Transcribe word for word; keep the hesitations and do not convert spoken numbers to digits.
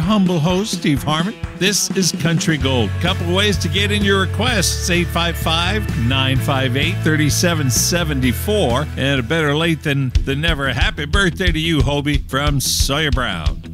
humble host, Steve Harmon. This is Country Gold. Couple ways to get in your requests: eight five five, nine five eight, three seven seven four. And a better late than, than never. Happy birthday to you, Hobie, from Sawyer Brown.